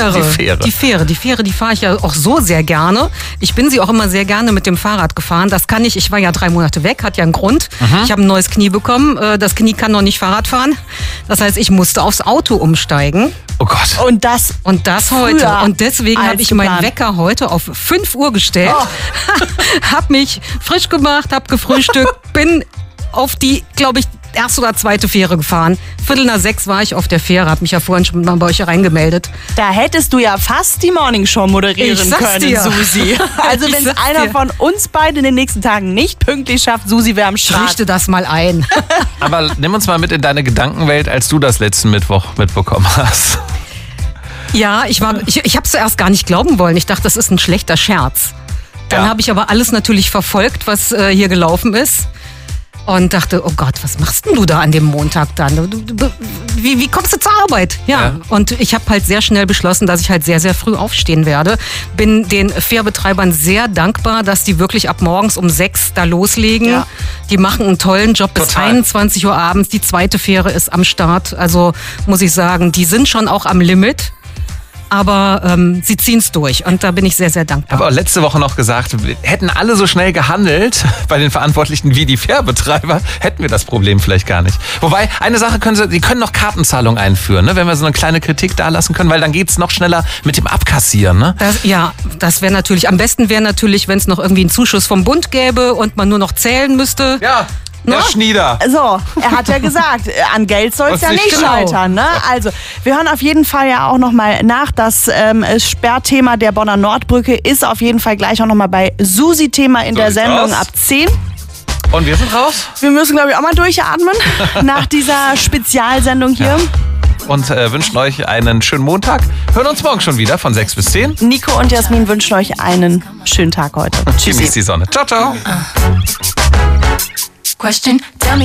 Die Fähre, die fahre ich ja auch so sehr gerne. Ich bin sie auch immer sehr gerne mit dem Fahrrad gefahren. Das kann ich war ja 3 Monate weg, hat ja einen Grund. Ich habe ein neues Knie bekommen. Das Knie kann noch nicht Fahrrad fahren. Das heißt, ich musste aufs Auto umsteigen. Oh Gott. Und das heute. Und deswegen habe ich meinen Wecker heute auf 5 Uhr gestellt. Hab mich frisch gemacht, hab gefrühstückt, bin auf die, glaube ich, erste oder zweite Fähre gefahren. 5:45 war ich auf der Fähre, hab mich ja vorhin schon mal bei euch reingemeldet. Da hättest du ja fast die Morningshow moderieren können, Susi. Also wenn es einer von uns beiden in den nächsten Tagen nicht pünktlich schafft, Susi wäre am Start. Richte das mal ein. Aber nimm uns mal mit in deine Gedankenwelt, als du das letzten Mittwoch mitbekommen hast. Ja, ich habe es zuerst gar nicht glauben wollen. Ich dachte, das ist ein schlechter Scherz. Dann habe ich aber alles natürlich verfolgt, was hier gelaufen ist. Und dachte, oh Gott, was machst denn du da an dem Montag dann? Wie kommst du zur Arbeit? Ja. Und ich habe halt sehr schnell beschlossen, dass ich halt sehr, sehr früh aufstehen werde. Bin den Fährbetreibern sehr dankbar, dass die wirklich ab morgens um 6 da loslegen. Ja. Die machen einen tollen Job bis 21 Uhr abends. Die zweite Fähre ist am Start. Also muss ich sagen, die sind schon auch am Limit. Aber sie ziehen es durch und da bin ich sehr, sehr dankbar. Ich habe auch letzte Woche noch gesagt, hätten alle so schnell gehandelt bei den Verantwortlichen wie die Fährbetreiber, hätten wir das Problem vielleicht gar nicht. Wobei, eine Sache die können noch Kartenzahlung einführen, ne? Wenn wir so eine kleine Kritik da lassen können, weil dann geht es noch schneller mit dem Abkassieren. Ne? Das wäre natürlich, am besten wäre natürlich, wenn es noch irgendwie einen Zuschuss vom Bund gäbe und man nur noch zählen müsste. Ja. Herr Schnieder. So, er hat ja gesagt, an Geld soll es ja nicht scheitern. Ne? Also, wir hören auf jeden Fall ja auch nochmal nach. Das Sperrthema der Bonner Nordbrücke ist auf jeden Fall gleich auch nochmal bei Susi Thema in der Sendung ab 10. Und wir sind raus. Wir müssen, glaube ich, auch mal durchatmen nach dieser Spezialsendung hier. Ja. Und wünschen euch einen schönen Montag. Hören uns morgen schon wieder von 6 bis 10. Nico und Jasmin wünschen euch einen schönen Tag heute. Tschüss. Genießt die Sonne. Ciao, ciao. Question, tell me